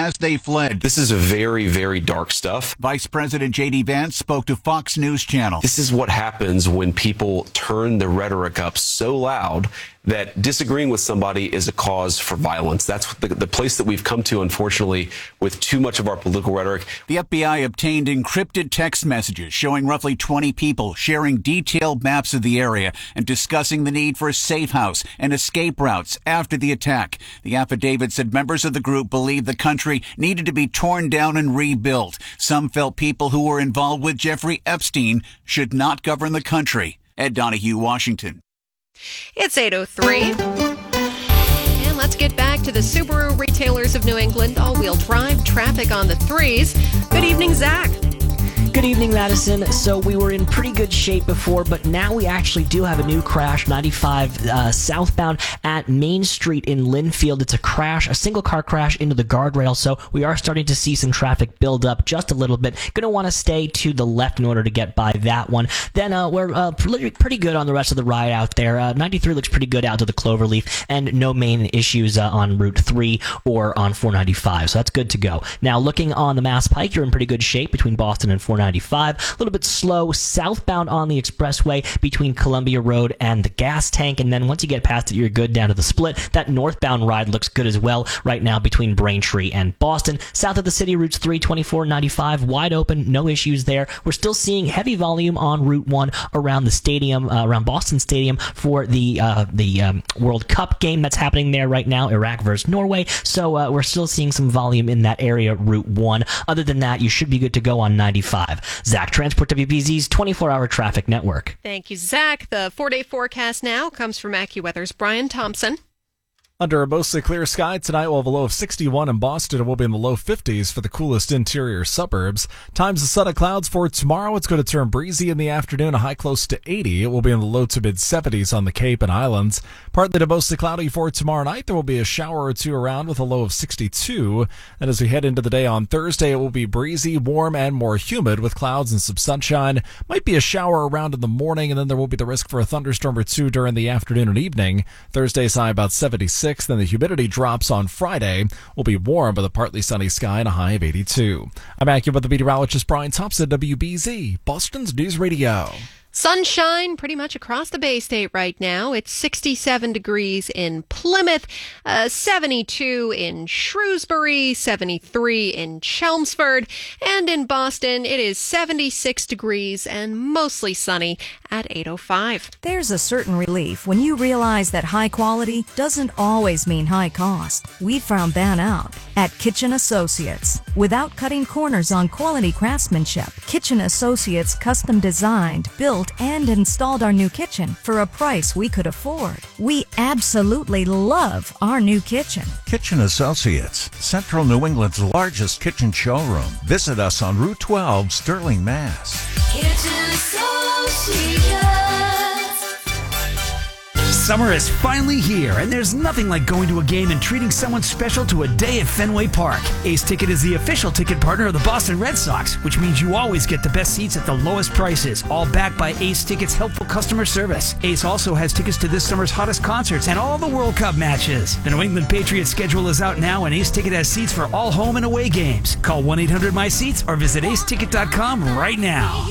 as they fled. This is very, very dark stuff. Vice President J.D. Vance spoke to Fox News Channel. This is what happens when people turn the rhetoric up so loud that disagreeing with somebody is a cause for violence. That's the place that we've come to, unfortunately, with too much of our political rhetoric. The FBI obtained encrypted text messages showing roughly 20 people sharing detailed maps of the area and discussing the need for a safe house and escape routes after the attack. The affidavit said members of the group believed the country needed to be torn down and rebuilt. Some felt people who were involved with Jeffrey Epstein should not govern the country. Ed Donahue, Washington. It's 8:03. And let's get back to the Subaru retailers of New England. All-wheel drive traffic on the 3s. Good evening, Zach. Good evening, Madison. So we were in pretty good shape before, but now we actually do have a new crash, 95 southbound at Main Street in Linfield. It's a single car crash into the guardrail, so we are starting to see some traffic build up just a little bit. Going to want to stay to the left in order to get by that one. Then we're pretty good on the rest of the ride out there. 93 looks pretty good out to the Cloverleaf, and no main issues on Route 3 or on 495, so that's good to go. Now, looking on the Mass Pike, you're in pretty good shape between Boston and 495. A little bit slow southbound on the expressway between Columbia Road and the gas tank, and then once you get past it, you're good down to the split. That northbound ride looks good as well right now between Braintree and Boston. South of the city, routes 3, 24, 95, wide open, no issues there. We're still seeing heavy volume on Route 1 around the stadium, around Boston Stadium for the World Cup game that's happening there right now, Iraq versus Norway. So we're still seeing some volume in that area, Route 1. Other than that, you should be good to go on 95. Zach, Transport WBZ's 24-hour traffic network. Thank you, Zach. The 4-day forecast now comes from AccuWeather's Brian Thompson. Under a mostly clear sky, tonight we'll have a low of 61 in Boston and we'll be in the low 50s for the coolest interior suburbs. Times the sun and clouds for tomorrow. It's going to turn breezy in the afternoon, a high close to 80. It will be in the low to mid 70s on the Cape and Islands. Partly to mostly cloudy for tomorrow night. There will be a shower or two around with a low of 62. And as we head into the day on Thursday, it will be breezy, warm, and more humid with clouds and some sunshine. Might be a shower around in the morning, and then there will be the risk for a thunderstorm or two during the afternoon and evening. Thursday's high about 76. Then the humidity drops on Friday. Will be warm with a partly sunny sky and a high of 82. I'm AccuWeather meteorologist Brian Thompson, WBZ, Boston's News Radio. Sunshine pretty much across the Bay State right now. It's 67 degrees in Plymouth, 72 in Shrewsbury, 73 in Chelmsford, and in Boston it is 76 degrees and mostly sunny at 8:05. There's a certain relief when you realize that high quality doesn't always mean high cost. We found that out at Kitchen Associates. Without cutting corners on quality craftsmanship, Kitchen Associates custom designed, built, and installed our new kitchen for a price we could afford. We absolutely love our new kitchen. Kitchen Associates, Central New England's largest kitchen showroom. Visit us on Route 12, Sterling, Mass. Kitchen Associates. Summer is finally here, and there's nothing like going to a game and treating someone special to a day at Fenway Park. Ace Ticket is the official ticket partner of the Boston Red Sox, which means you always get the best seats at the lowest prices, all backed by Ace Ticket's helpful customer service. Ace also has tickets to this summer's hottest concerts and all the World Cup matches. The New England Patriots schedule is out now, and Ace Ticket has seats for all home and away games. Call 1-800-MY-SEATS or visit aceticket.com right now.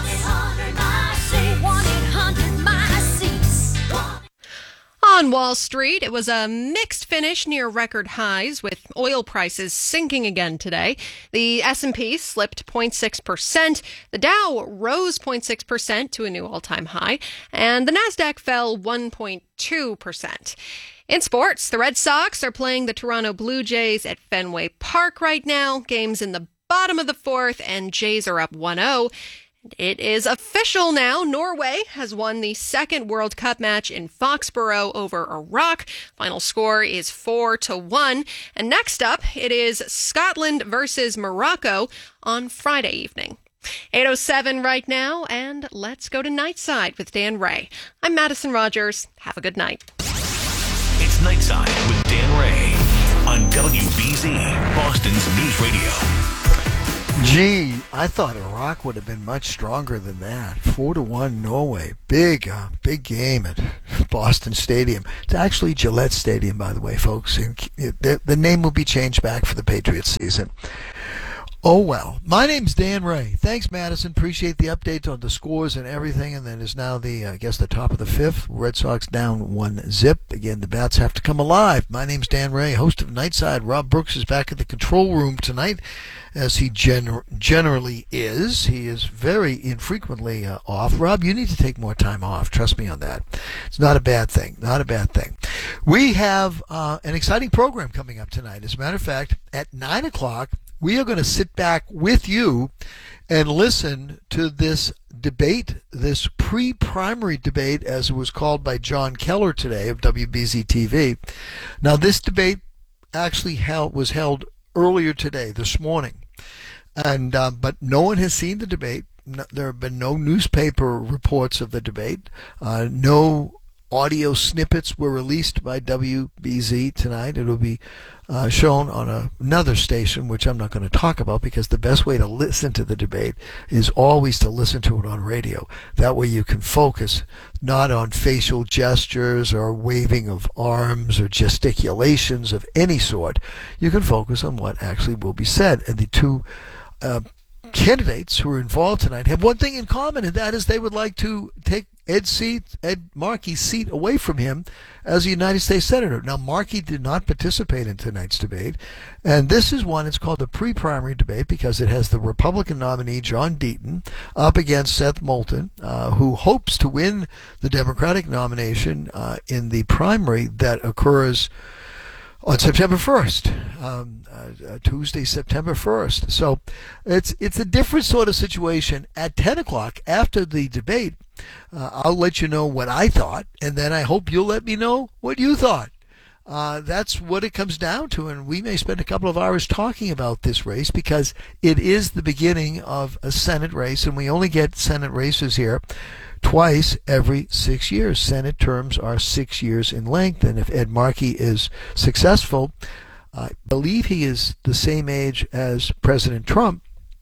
On Wall Street, it was a mixed finish near record highs, with oil prices sinking again today. The S&P slipped 0.6%, the Dow rose 0.6% to a new all-time high, and the Nasdaq fell 1.2%. In sports, the Red Sox are playing the Toronto Blue Jays at Fenway Park right now. Game's in the bottom of the fourth, and Jays are up 1-0. It is official now. Norway has won the second World Cup match in Foxborough over Iraq. Final score is 4-1. And next up, it is Scotland versus Morocco on Friday evening. 8:07 right now, and let's go to Nightside with Dan Ray. I'm Madison Rogers. Have a good night. It's Nightside with Dan Ray on WBZ, Boston's News Radio. Gee, I thought Iraq would have been much stronger than that. 4-1 Norway. Big game at Boston Stadium. It's actually Gillette Stadium, by the way, folks. The name will be changed back for the Patriots season. Oh, well. My name's Dan Ray. Thanks, Madison. Appreciate the updates on the scores and everything. And then it's now the top of the fifth. Red Sox down 1-0. Again, the bats have to come alive. My name's Dan Ray, host of Nightside. Rob Brooks is back at the control room tonight, as he generally is. He is very infrequently off. Rob, you need to take more time off. Trust me on that. It's not a bad thing. Not a bad thing. We have an exciting program coming up tonight. As a matter of fact, at 9 o'clock, we are going to sit back with you and listen to this debate, this pre-primary debate, as it was called by John Keller today of WBZ-TV. Now, this debate actually was held earlier today, this morning, and but no one has seen the debate. There have been no newspaper reports of the debate. No audio snippets were released by WBZ tonight. It will be shown on another station, which I'm not going to talk about, because the best way to listen to the debate is always to listen to it on radio. That way you can focus not on facial gestures or waving of arms or gesticulations of any sort. You can focus on what actually will be said. And the two candidates who are involved tonight have one thing in common, and that is they would like to take Ed Markey's seat away from him as a United States Senator. Now, Markey did not participate in tonight's debate, and this is one, it's called the pre-primary debate because it has the Republican nominee, John Deaton, up against Seth Moulton, who hopes to win the Democratic nomination in the primary that occurs on September 1st, Tuesday, September 1st. So it's a different sort of situation. At 10 o'clock, after the debate, I'll let you know what I thought, and then I hope you'll let me know what you thought. That's what it comes down to, and we may spend a couple of hours talking about this race because it is the beginning of a Senate race, and we only get Senate races here twice every 6 years. Senate terms are 6 years in length, and if Ed Markey is successful, I believe he is the same age as President Trump.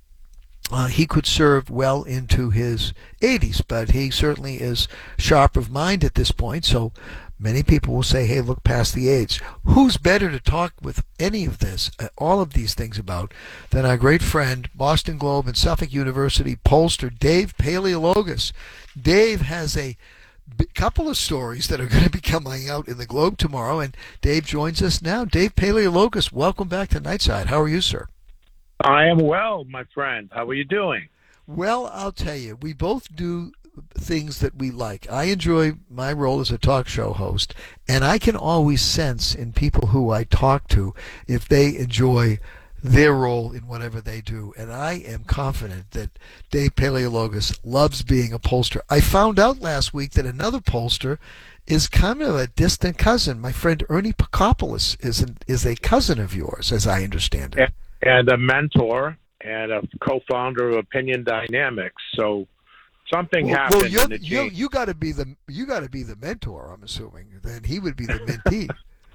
He could serve well into his 80s, but he certainly is sharp of mind at this point, so many people will say, hey, look past the age. Who's better to talk with any of this, all of these things about, than our great friend, Boston Globe and Suffolk University pollster Dave Paleologos. Dave has a couple of stories that are going to be coming out in the Globe tomorrow, and Dave joins us now. Dave Paleologos, welcome back to Nightside. How are you, sir? I am well, my friend. How are you doing? Well, I'll tell you, we both do things that we like. I enjoy my role as a talk show host, and I can always sense in people who I talk to if they enjoy their role in whatever they do. And I am confident that Dave Paleologos loves being a pollster. I found out last week that another pollster is kind of a distant cousin. My friend Ernie Pacopoulos is a cousin of yours, as I understand it. And a mentor and a co-founder of Opinion Dynamics. So something happened. Well, you got to be the mentor. I'm assuming. Then he would be the mentee.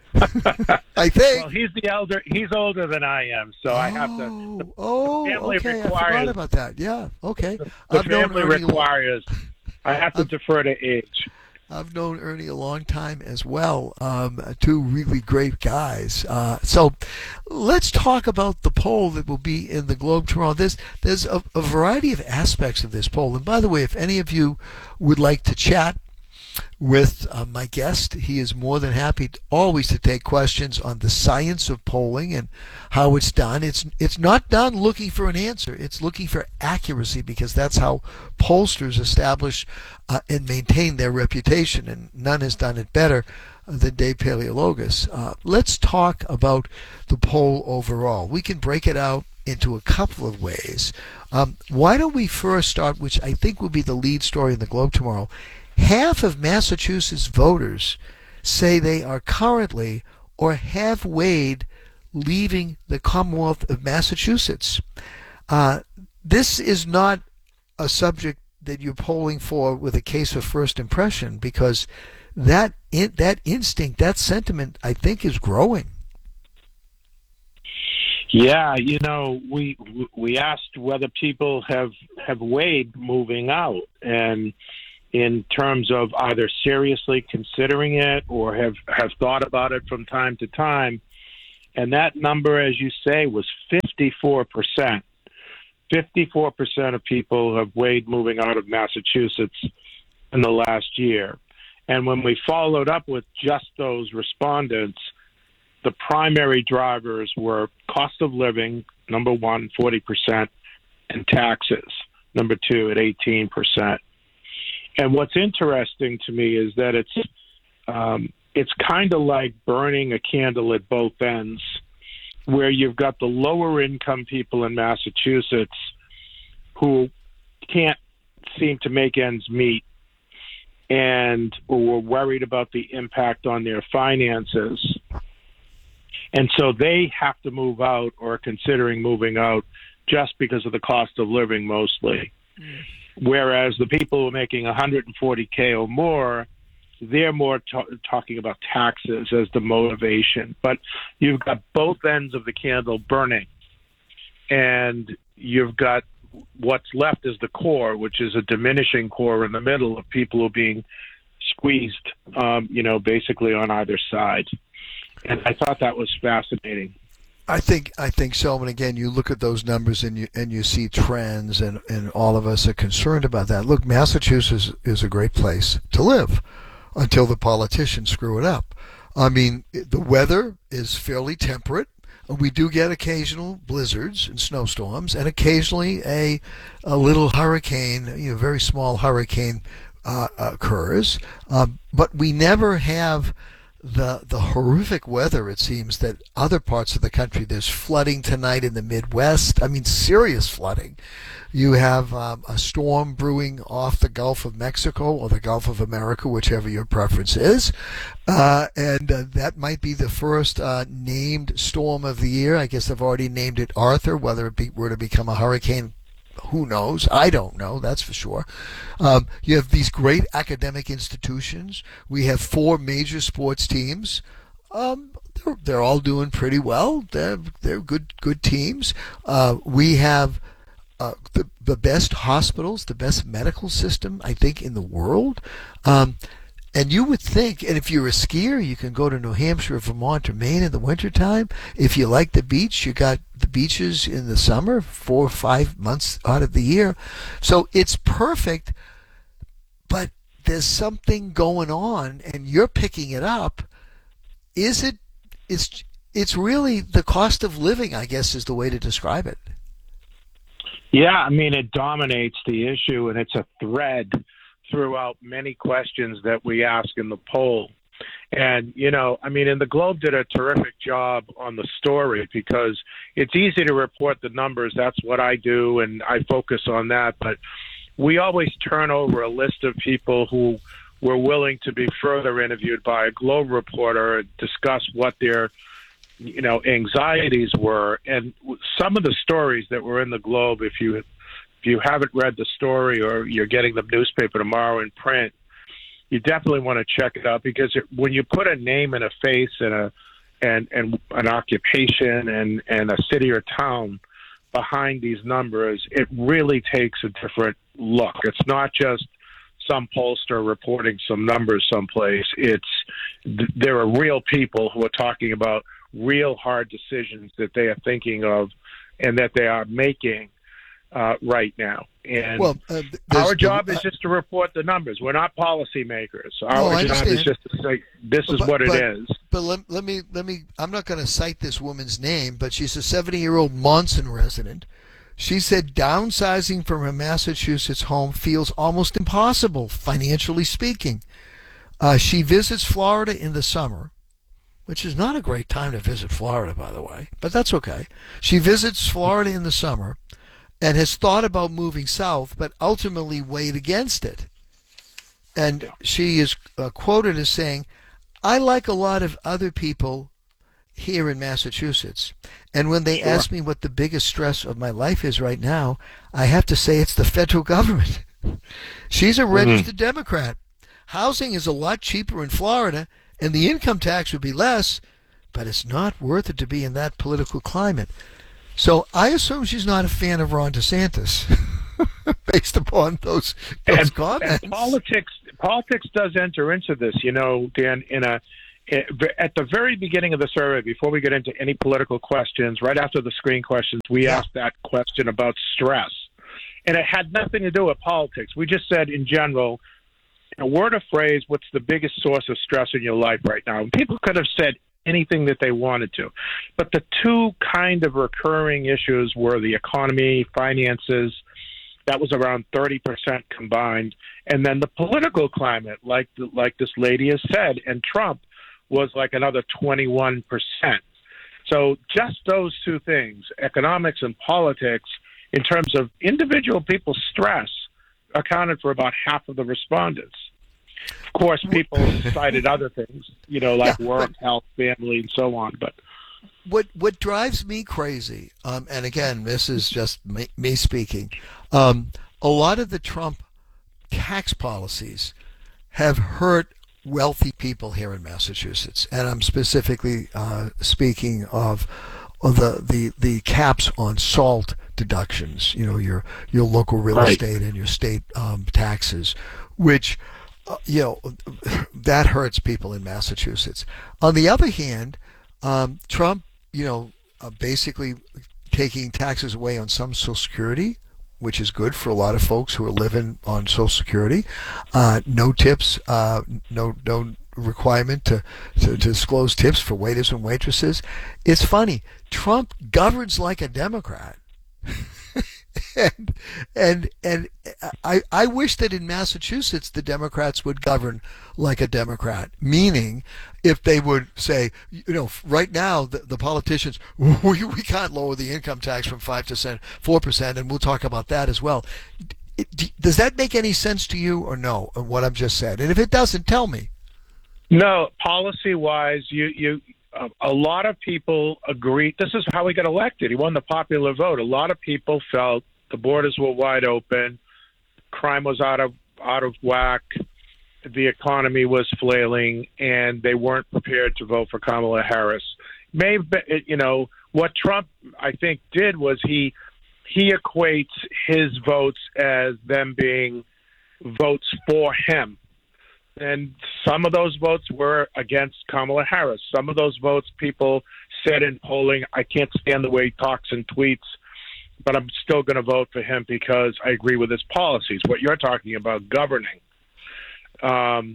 I think. Well, he's the elder. He's older than I am, so I have to. Okay. I forgot about that. Yeah. Okay. The family requires. I have to defer to age. I've known Ernie a long time as well. Two really great guys. So let's talk about the poll that will be in the Globe tomorrow. There's a variety of aspects of this poll. And by the way, if any of you would like to chat with my guest, he is more than happy always to take questions on the science of polling and how it's done. It's not done looking for an answer. It's looking for accuracy, because that's how pollsters establish and maintain their reputation, and none has done it better than Dave Paleologos. Let's talk about the poll overall. We can break it out into a couple of ways. Why don't we first start, which I think will be the lead story in the Globe tomorrow. Half of Massachusetts voters say they are currently or have weighed leaving the Commonwealth of Massachusetts. This is not a subject that you're polling for with a case of first impression, because that instinct, that sentiment, I think, is growing. Yeah, we asked whether people have weighed moving out, and in terms of either seriously considering it or have thought about it from time to time. And that number, as you say, was 54%. 54% of people have weighed moving out of Massachusetts in the last year. And when we followed up with just those respondents, the primary drivers were cost of living, number one, 40%, and taxes, number two, at 18%. And what's interesting to me is that it's kind of like burning a candle at both ends, where you've got the lower income people in Massachusetts who can't seem to make ends meet and were worried about the impact on their finances. And so they have to move out or are considering moving out just because of the cost of living mostly. Whereas the people who are making $140K or more, they're more talking about taxes as the motivation. But you've got both ends of the candle burning. And you've got what's left is the core, which is a diminishing core in the middle of people who are being squeezed, basically on either side. And I thought that was fascinating. I think so. And again, you look at those numbers and you see trends, and all of us are concerned about that. Look, Massachusetts is a great place to live until the politicians screw it up. I mean, the weather is fairly temperate. We do get occasional blizzards and snowstorms, and occasionally a little hurricane, very small hurricane occurs. But we never have the horrific weather, it seems, that other parts of the country. There's flooding tonight in the Midwest. I mean, serious flooding. You have a storm brewing off the Gulf of Mexico or the Gulf of America, whichever your preference is. And that might be the first named storm of the year. I guess they've already named it Arthur. Whether it were to become a hurricane, who knows? I don't know, that's for sure. You have these great academic institutions. We have 4 major sports teams. They're all doing pretty well. They're good teams. We have the best hospitals, the best medical system, I think, in the world. And you would think, and if you're a skier, you can go to New Hampshire, Vermont, or Maine in the wintertime. If you like the beach, you got the beaches in the summer, 4 or 5 months out of the year. So it's perfect, but there's something going on, and you're picking it up. It's really the cost of living, I guess, is the way to describe it. Yeah, I mean, it dominates the issue, and it's a thread throughout many questions that we ask in the poll. And, and the Globe did a terrific job on the story, because it's easy to report the numbers. That's what I do, and I focus on that. But we always turn over a list of people who were willing to be further interviewed by a Globe reporter and discuss what their anxieties were. And some of the stories that were in the Globe, if you haven't read the story or you're getting the newspaper tomorrow in print, you definitely want to check it out, because when you put a name and a face and an occupation and a city or town behind these numbers, it really takes a different look. It's not just some pollster reporting some numbers someplace. There are real people who are talking about real hard decisions that they are thinking of and that they are making right now. And our job is just to report the numbers. We're not policymakers. Our job is just to say this is what it is. But let me. I'm not going to cite this woman's name, but she's a 70-year-old Monson resident. She said downsizing from her Massachusetts home feels almost impossible, financially speaking. She visits Florida in the summer, which is not a great time to visit Florida, by the way, but that's okay. She visits Florida in the summer and has thought about moving south, but ultimately weighed against it. And she is quoted as saying, "I like a lot of other people here in Massachusetts, and when they ask me what the biggest stress of my life is right now, I have to say it's the federal government." She's a registered Democrat. Housing is a lot cheaper in Florida, and the income tax would be less, but it's not worth it to be in that political climate. So I assume she's not a fan of Ron DeSantis, based upon those comments. And politics does enter into this, Dan. At the very beginning of the survey, before we get into any political questions, right after the screen questions, we asked that question about stress, and it had nothing to do with politics. We just said, in general, in a word or phrase, what's the biggest source of stress in your life right now? And people could have said anything that they wanted to. But the two kind of recurring issues were the economy, finances, that was around 30% combined, and then the political climate, like this lady has said, and Trump was like another 21%. So just those two things, economics and politics, in terms of individual people's stress, accounted for about half of the respondents. Of course, people cited other things, like work, health, family, and so on. But what drives me crazy, and again, this is just me speaking, a lot of the Trump tax policies have hurt wealthy people here in Massachusetts, and I'm specifically speaking of the caps on SALT deductions. Your local real estate and your state taxes, which that hurts people in Massachusetts. On the other hand, Trump, basically taking taxes away on some Social Security, which is good for a lot of folks who are living on Social Security. No tips, no requirement to disclose tips for waiters and waitresses. It's funny. Trump governs like a Democrat. and I wish that in Massachusetts the Democrats would govern like a Democrat, meaning if they would say, right now the politicians, we can't lower the income tax from 5% 4%, and we'll talk about that as well. Does that make any sense to you or no, what I've just said? And if it doesn't, tell me. No, policy-wise, a lot of people agree. This is how he got elected. He won the popular vote. A lot of people felt the borders were wide open, crime was out of whack, the economy was flailing, and they weren't prepared to vote for Kamala Harris. Maybe, what Trump, I think, did was he equates his votes as them being votes for him. And some of those votes were against Kamala Harris. Some of those votes, people said in polling, I can't stand the way he talks and tweets, but I'm still going to vote for him because I agree with his policies. What you're talking about, governing. I'm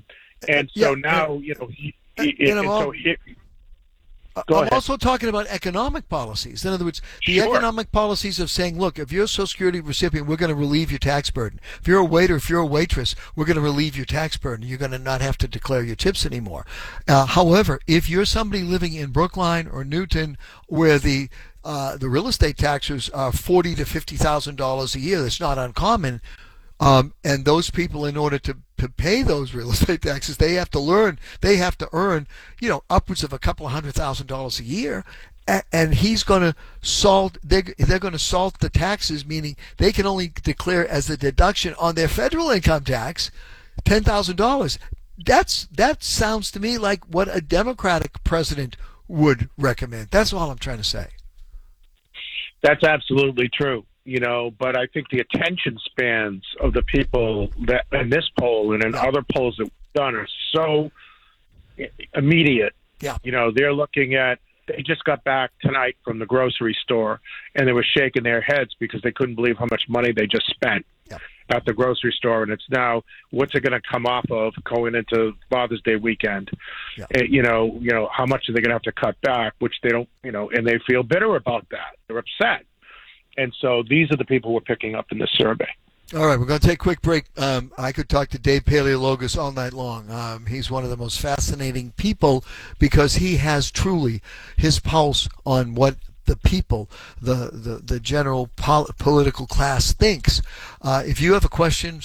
also talking about economic policies. In other words, the economic policies of saying, look, if you're a Social Security recipient, we're going to relieve your tax burden. If you're a waiter, if you're a waitress, we're going to relieve your tax burden. You're going to not have to declare your tips anymore. However, if you're somebody living in Brookline or Newton, where the real estate taxes are $40,000 to $50,000 a year, that's not uncommon. And those people, in order to pay those real estate taxes, they have to earn, upwards of a couple of $100,000 a year. And he's going to they're going to salt the taxes, meaning they can only declare as a deduction on their federal income tax $10,000. That sounds to me like what a Democratic president would recommend. That's all I'm trying to say. That's absolutely true. But I think the attention spans of the people that in this poll and in other polls that we've done are so immediate. Yeah. They're looking at, they just got back tonight from the grocery store and they were shaking their heads because they couldn't believe how much money they just spent at the grocery store. And it's now, what's it going to come off of going into Father's Day weekend? Yeah. How much are they going to have to cut back, which they don't, and they feel bitter about that. They're upset. And so these are the people we're picking up in this survey. All right, we're going to take a quick break. I could talk to Dave Paleologos all night long. He's one of the most fascinating people because he has truly his pulse on what the people, the general political class thinks. If you have a question,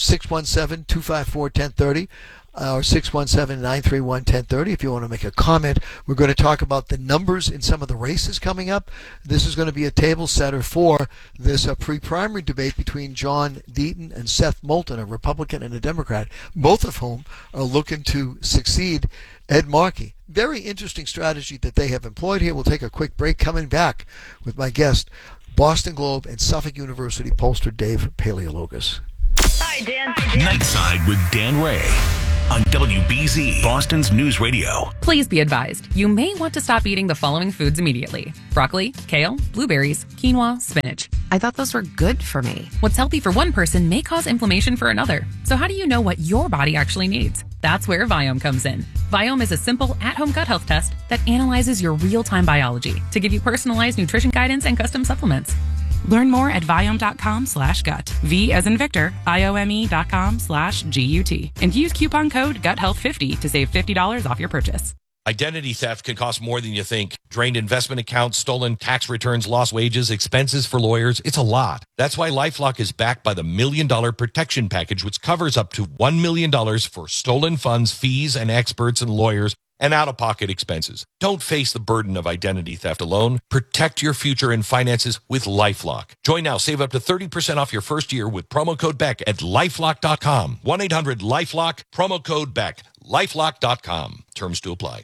617-254-1030. Or 617-931-1030 if you want to make a comment. We're going to talk about the numbers in some of the races coming up. This is going to be a table setter for this pre-primary debate between John Deaton and Seth Moulton, a Republican and a Democrat, both of whom are looking to succeed Ed Markey. Very interesting strategy that they have employed here. We'll take a quick break. Coming back with my guest, Boston Globe and Suffolk University pollster Dave Paleologos. Hi, Dan. Nightside with Dan Ray on WBZ, Boston's News Radio. Please be advised, you may want to stop eating the following foods immediately. Broccoli, kale, blueberries, quinoa, spinach. I thought those were good for me. What's healthy for one person may cause inflammation for another. So how do you know what your body actually needs? That's where Viome comes in. Viome is a simple at-home gut health test that analyzes your real-time biology to give you personalized nutrition guidance and custom supplements. Learn more at Viome.com/gut. V as in Victor, IOME.com/GUT. And use coupon code GUTHEALTH50 to save $50 off your purchase. Identity theft can cost more than you think. Drained investment accounts, stolen tax returns, lost wages, expenses for lawyers. It's a lot. That's why LifeLock is backed by the $1 Million Protection Package, which covers up to $1 million for stolen funds, fees, and experts and lawyers, and out-of-pocket expenses. Don't face the burden of identity theft alone. Protect your future and finances with LifeLock. Join now. Save up to 30% off your first year with promo code BECK at LifeLock.com. 1-800-LifeLock, promo code BECK. LifeLock.com. Terms to apply.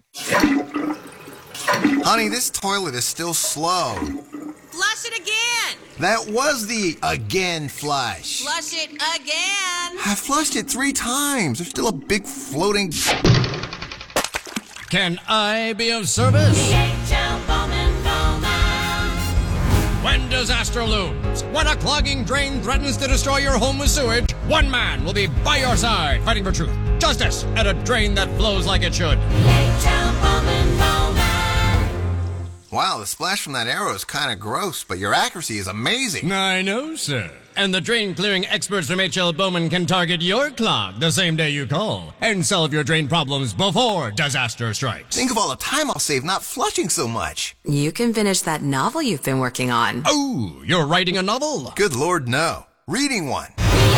Honey, this toilet is still slow. Flush it again. That was the again flush. Flush it again. I flushed it 3 times. There's still a big floating... Can I be of service? When disaster looms, when a clogging drain threatens to destroy your home with sewage, one man will be by your side fighting for truth, justice, and a drain that flows like it should. Wow, the splash from that arrow is kind of gross, but your accuracy is amazing. I know, sir. And the drain clearing experts from H.L. Bowman can target your clog the same day you call and solve your drain problems before disaster strikes. Think of all the time I'll save not flushing so much. You can finish that novel you've been working on. Oh, you're writing a novel? Good Lord, no. Reading one.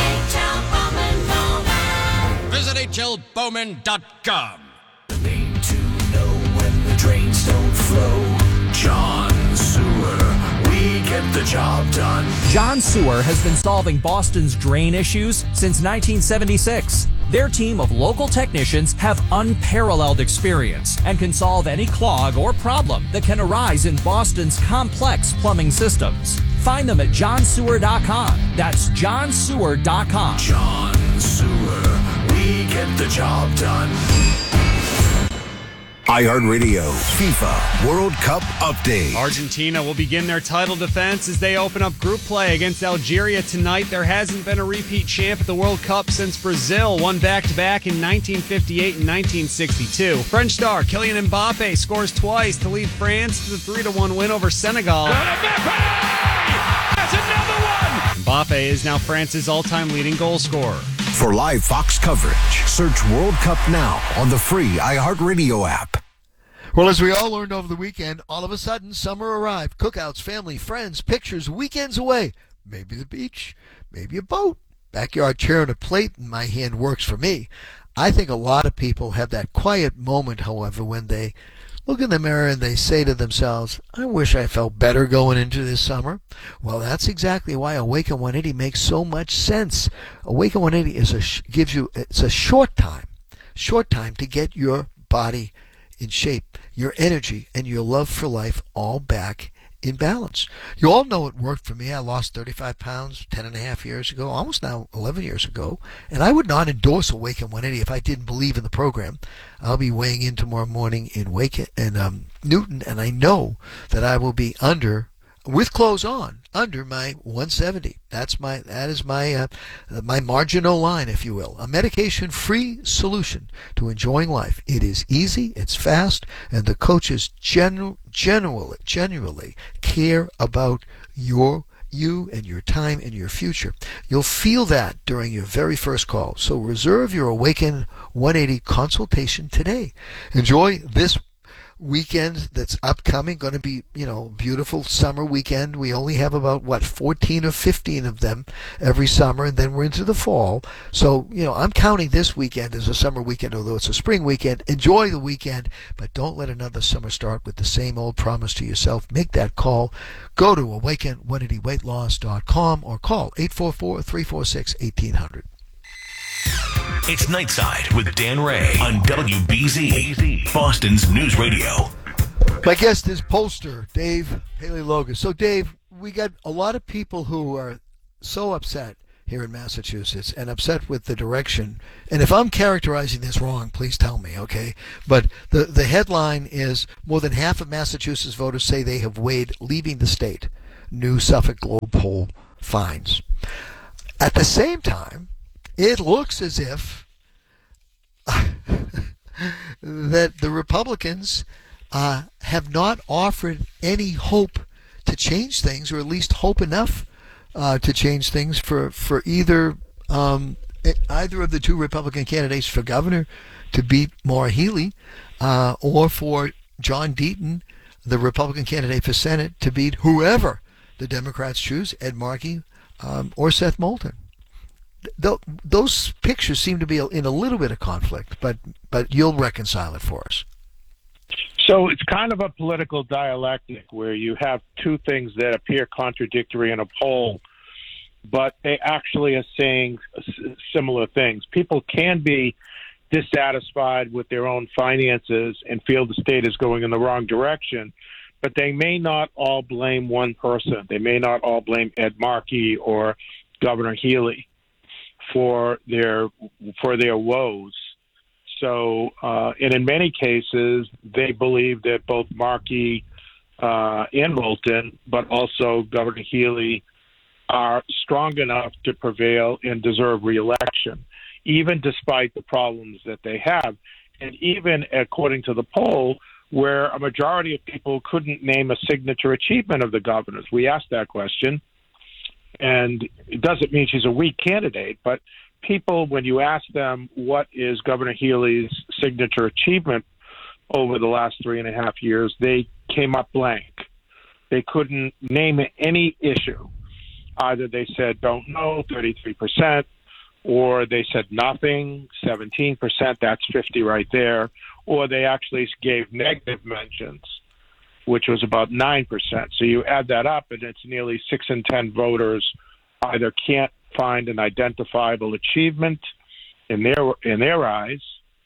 Visit hlbowman.com. The name to know when the drains don't flow. John Sewer. We get the job done. John Sewer has been solving Boston's drain issues since 1976. Their team of local technicians have unparalleled experience and can solve any clog or problem that can arise in Boston's complex plumbing systems. Find them at johnsewer.com. That's johnsewer.com. John Sewer. We get the job done. iHeartRadio FIFA World Cup update. Argentina will begin their title defense as they open up group play against Algeria tonight. There hasn't been a repeat champ at the World Cup since Brazil won back-to-back in 1958 and 1962. French star Kylian Mbappe scores twice to lead France to the 3-1 win over Senegal. That's another one! Mbappe is now France's all-time leading goal scorer. For live Fox coverage, search World Cup now on the free iHeartRadio app. Well, as we all learned over the weekend, all of a sudden, summer arrived. Cookouts, family, friends, pictures, weekends away. Maybe the beach, maybe a boat. Backyard chair and a plate in my hand works for me. I think a lot of people have that quiet moment, however, when they look in the mirror and they say to themselves, I wish I felt better going into this summer. Well, that's exactly why Awaken 180 makes so much sense. Awaken 180 gives you a short time to get your body in shape, your energy, and your love for life all back in balance. You all know it worked for me. I lost 35 pounds 10.5 years ago, almost now 11 years ago, and I would not endorse Awaken 180 if I didn't believe in the program. I'll be weighing in tomorrow morning in Newton, and I know that I will be with clothes on, under my 170. That is my marginal line, if you will. A medication-free solution to enjoying life. It is easy, it's fast, and the coaches genuinely care about you and your time and your future. You'll feel that during your very first call. So reserve your Awaken 180 consultation today. Enjoy this weekend that's upcoming. Going to be, beautiful summer weekend. We only have about 14 or 15 of them every summer, and then we're into the fall. So, I'm counting this weekend as a summer weekend, although it's a spring weekend. Enjoy the weekend, but don't let another summer start with the same old promise to yourself. Make that call. Go to awaken180weightloss.com or call 844-346-1800. It's Nightside with Dan Ray on WBZ, Boston's News Radio. My guest is pollster Dave Paleologos. So, Dave, we got a lot of people who are so upset here in Massachusetts and upset with the direction. And if I'm characterizing this wrong, please tell me, okay? But the headline is more than half of Massachusetts voters say they have weighed leaving the state. New Suffolk Globe poll finds. At the same time, it looks as if that the Republicans have not offered any hope to change things, or at least hope enough to change things for either of the two Republican candidates for governor to beat Maura Healey, or for John Deaton, the Republican candidate for Senate, to beat whoever the Democrats choose, Ed Markey or Seth Moulton. Those pictures seem to be in a little bit of conflict, but you'll reconcile it for us. So it's kind of a political dialectic where you have two things that appear contradictory in a poll, but they actually are saying similar things. People can be dissatisfied with their own finances and feel the state is going in the wrong direction, but they may not all blame one person. They may not all blame Ed Markey or Governor Healey for their woes. So, and in many cases, they believe that both Markey and Moulton, but also Governor Healey, are strong enough to prevail and deserve re-election, even despite the problems that they have. And even according to the poll, where a majority of people couldn't name a signature achievement of the governor's. We asked that question, and it doesn't mean she's a weak candidate, but people, when you ask them what is Governor Healey's signature achievement over the last 3.5 years, they came up blank. They couldn't name any issue. Either they said don't know, 33%, or they said nothing, 17%, that's 50 right there, or they actually gave negative mentions, which was about 9%. So you add that up, and it's nearly 6 in 10 voters either can't find an identifiable achievement in their eyes,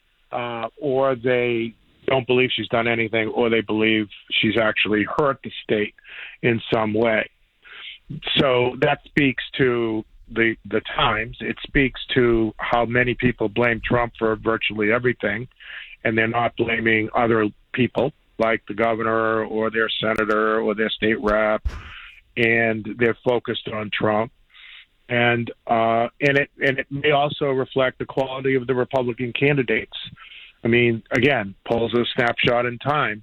or they don't believe she's done anything, or they believe she's actually hurt the state in some way. So that speaks to the times. It speaks to how many people blame Trump for virtually everything, and they're not blaming other people like the governor or their senator or their state rep, and they're focused on Trump. And it may also reflect the quality of the Republican candidates. I mean, again, polls are a snapshot in time.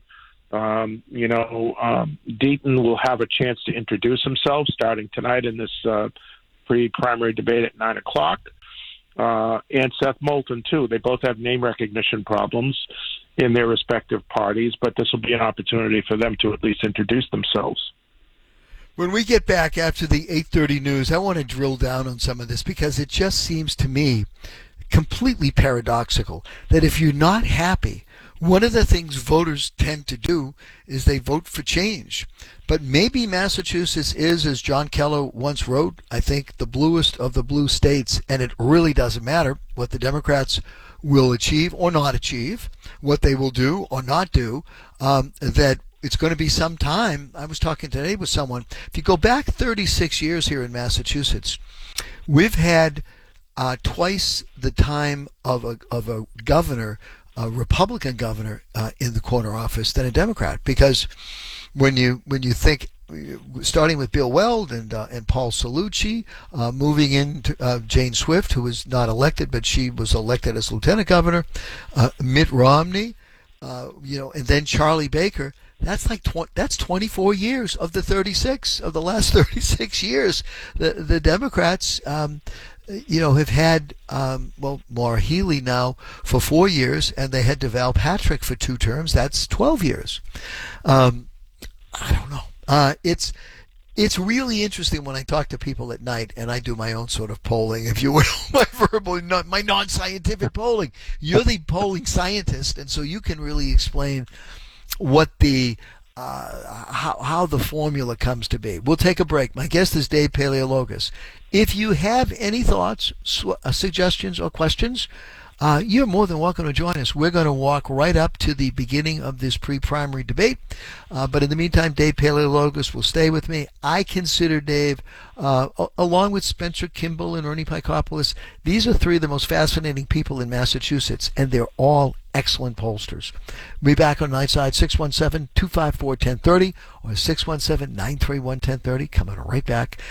Deaton will have a chance to introduce himself starting tonight in this pre-primary debate at 9 o'clock. And Seth Moulton, too. They both have name recognition problems in their respective parties, but this will be an opportunity for them to at least introduce themselves. When we get back after the 8:30 news, I want to drill down on some of this because it just seems to me completely paradoxical that if you're not happy, one of the things voters tend to do is they vote for change. But maybe Massachusetts is, as John Keller once wrote, I think, the bluest of the blue states, and it really doesn't matter what the Democrats will achieve or not achieve, what they will do or not do, that it's going to be some time. I was talking today with someone. If you go back 36 years here in Massachusetts, we've had twice the time of a governor, a Republican governor, in the corner office than a Democrat. Because when you think, starting with Bill Weld and Paul Cellucci, moving into Jane Swift, who was not elected, but she was elected as lieutenant governor, Mitt Romney, and then Charlie Baker. That's that's 24 years of the 36 of the last 36 years. The Democrats, have had Maura Healey now for 4 years, and they had Deval Patrick for 2 terms. That's 12 years. I don't know. It's really interesting when I talk to people at night, and I do my own sort of polling, if you will, my non-scientific polling. You're the polling scientist, and so you can really explain what the how the formula comes to be. We'll take a break. My guest is Dave Paleologos. If you have any thoughts, suggestions, or questions, you're more than welcome to join us. We're going to walk right up to the beginning of this pre-primary debate. But in the meantime, Dave Paleologos will stay with me. I consider Dave, along with Spencer Kimball and Ernie Pikopoulos, these are three of the most fascinating people in Massachusetts, and they're all excellent pollsters. We'll be back on Nightside, 617-254-1030 or 617-931-1030. Coming right back.